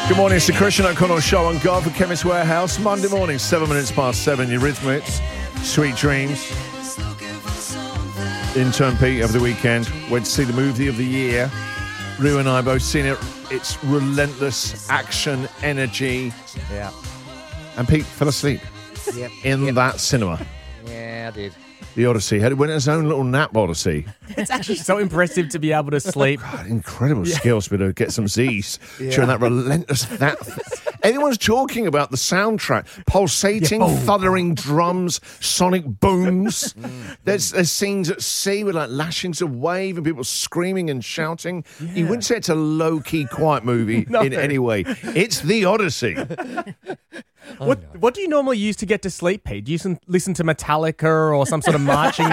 Good morning, it's the Christian O'Connell Show on God for Chemist Warehouse. Monday morning, 7 minutes past 7. Eurythmics, Sweet Dreams. Intern Pete over the weekend went to see the movie of the year. Rue and I both seen it. It's relentless action, energy. Yeah. And Pete fell asleep in that cinema. Yeah, I did. The Odyssey. It went its own little nap Odyssey. It's actually so impressive to be able to sleep. God, incredible skills to be able to get some Z's during that relentless... Everyone's talking about the soundtrack. Pulsating, thundering drums, sonic booms. There's scenes at sea with like lashings of wave and people screaming and shouting. Yeah. You wouldn't say it's a low-key quiet movie in any way. It's The Odyssey. What do you normally use to get to sleep, Pete? Do you listen to Metallica or some sort of marching